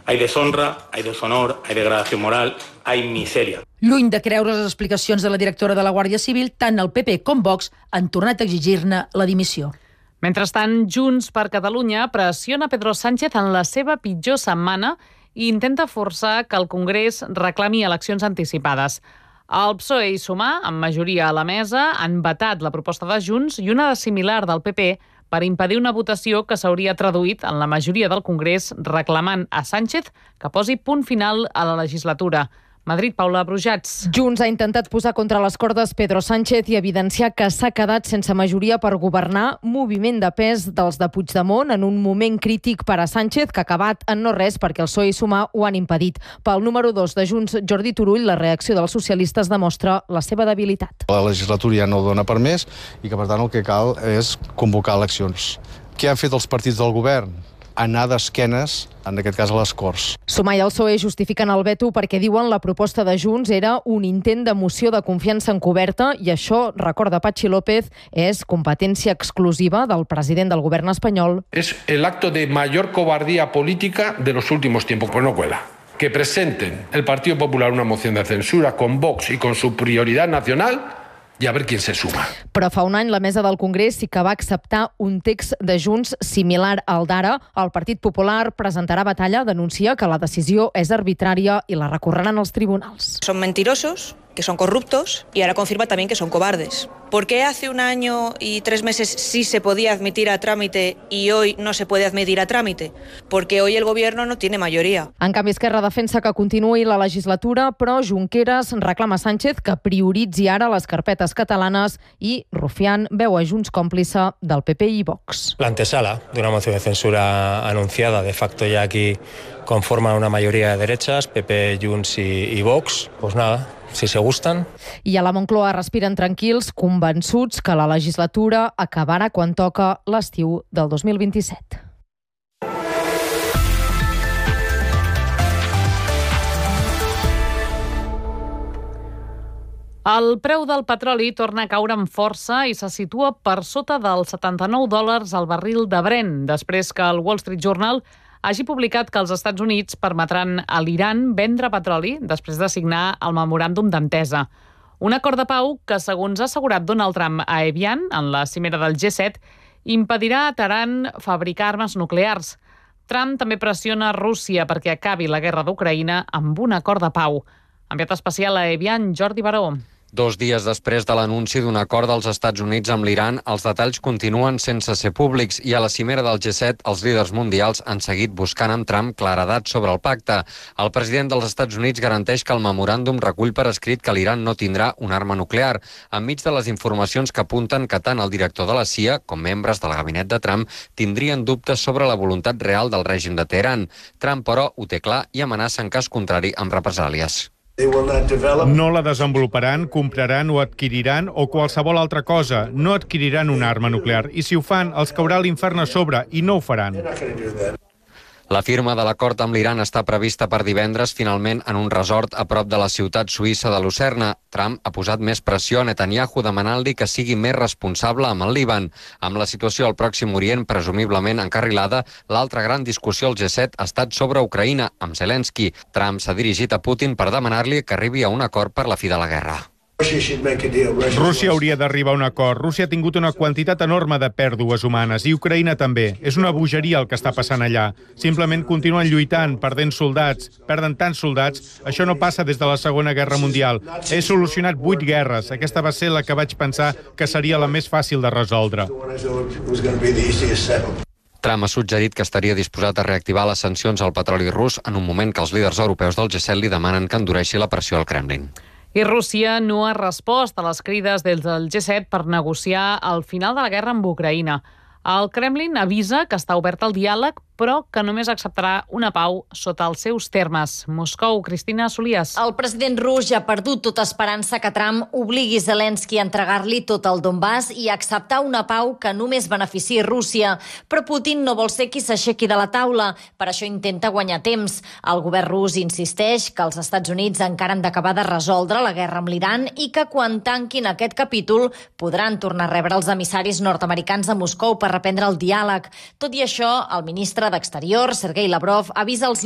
Hay deshonra, hay deshonor, hay degradación moral, hay miseria. Lluny de creure les explicacions de la directora de la Guàrdia Civil, tant el PP com Vox han tornat a exigir-ne la dimissió. Mentrestant, Junts per Catalunya pressiona Pedro Sánchez en la seva pitjor setmana i intenta forçar que el Congrés reclami eleccions anticipades. El PSOE i Sumar, amb majoria a la mesa, han vetat la proposta de Junts i una de similar del PP per impedir una votació que s'hauria traduït en la majoria del Congrés reclamant a Sánchez que posi punt final a la legislatura. Madrid, Paula Brujats. Junts ha intentat posar contra les cordes Pedro Sánchez i evidenciar que s'ha quedat sense majoria per governar, moviment de pes dels de Puigdemont en un moment crític per a Sánchez que ha acabat en no res perquè el PSOE i Sumar ho han impedit. Pel número 2 de Junts, Jordi Turull, la reacció dels socialistes demostra la seva debilitat. La legislatura ja no dona per més i que per tant el que cal és convocar eleccions. Què han fet els partits del govern? Anar d'esquenes, en aquest cas a les Corts. Sumar i el PSOE justifiquen el veto perquè diuen la proposta de Junts era un intent de moció de confiança encoberta i això, recorda Patxi López, és competència exclusiva del president del govern espanyol. Es el acto de mayor cobardía política de los últimos tiempos, pues no cuela. Que presenten el Partido Popular una moción de censura con Vox y con su prioridad nacional i a veure qui se suma. Però fa un any la mesa del Congrés sí que va acceptar un text de Junts similar al d'ara. El Partit Popular presentarà batalla, denuncia que la decisió és arbitrària i la recorreran als tribunals. Son mentirosos, que son corruptos y ahora confirma también que son cobardes. ¿Por qué hace un año y 3 meses sí se podía admitir a trámite y hoy no se puede admitir a trámite? Porque hoy el gobierno no tiene mayoría. En canvi, Esquerra defensa que continuï la legislatura, però Junqueras reclama a Sánchez que prioritzi ara les carpetes catalanes i Rufián veu a Junts còmplice del PP i Vox. La antesala de una moción de censura anunciada, de facto ya aquí conforman una mayoría de derechas, PP, Junts y Vox. Pues nada, si se gustan. I a la Moncloa respiren tranquils, convençuts que la legislatura acabarà quan toca l'estiu del 2027. El preu del petroli torna a caure amb força i se situa per sota dels $79 al barril de Brent, després que el Wall Street Journal hagi publicat que els Estats Units permetran a l'Iran vendre petroli després de signar el memoràndum d'entesa. Un acord de pau que, segons ha assegurat Donald Trump a Evian, en la cimera del G7, impedirà a Teheran fabricar armes nuclears. Trump també pressiona Rússia perquè acabi la guerra d'Ucraïna amb un acord de pau. Enviat especial a Evian, Jordi Baró. 2 dies després de l'anunci d'un acord dels Estats Units amb l'Iran, els detalls continuen sense ser públics i a la cimera del G7 els líders mundials han seguit buscant amb Trump claredat sobre el pacte. El president dels Estats Units garanteix que el memoràndum recull per escrit que l'Iran no tindrà una arma nuclear, enmig de les informacions que apunten que tant el director de la CIA com membres del gabinet de Trump tindrien dubtes sobre la voluntat real del règim de Teheran. Trump, però, ho té clar i amenaça en cas contrari amb represàlies. No la desenvoluparan, compraran o adquiriran o qualsevol altra cosa. No adquiriran una arma nuclear. I si ho fan, els caurà l'infern a sobre i no ho faran. La firma de l'acord amb l'Iran està prevista per divendres, finalment, en un resort a prop de la ciutat suïssa de Lucerna. Trump ha posat més pressió a Netanyahu demanant-li que sigui més responsable amb el Líban. Amb la situació al Pròxim Orient presumiblement encarrilada, l'altra gran discussió al G7 ha estat sobre Ucraïna, amb Zelensky. Trump s'ha dirigit a Putin per demanar-li que arribi a un acord per la fi de la guerra. Rússia hauria d'arribar a un acord. Rússia ha tingut una quantitat enorme de pèrdues humanes i Ucraïna també. És una bogeria el que està passant allà. Simplement continuen lluitant, perdent soldats. Perden tants soldats. Això no passa des de la Segona Guerra Mundial. He solucionat 8 guerres. Aquesta va ser la que vaig pensar que seria la més fàcil de resoldre. Trump ha suggerit que estaria disposat a reactivar les sancions al petroli rus en un moment que els líders europeus del G7 li demanen que endureixi la pressió al Kremlin. I Rússia no ha respost a les crides des del G7 per negociar el final de la guerra amb Ucraïna. El Kremlin avisa que està obert al diàleg, però que només acceptarà una pau sota els seus termes. Moscou, Cristina Solias. El president rus ja ha perdut tota esperança que Trump obligui Zelensky a entregar-li tot el Donbass i acceptar una pau que només beneficiï Rússia. Però Putin no vol ser qui s'aixequi de la taula. Per això intenta guanyar temps. El govern rus insisteix que els Estats Units encara han d'acabar de resoldre la guerra amb l'Iran i que quan tanquin aquest capítol podran tornar a rebre els emissaris nord-americans a Moscou per reprendre el diàleg. Tot i això, el ministre d'Exterior, Sergei Lavrov, avisa als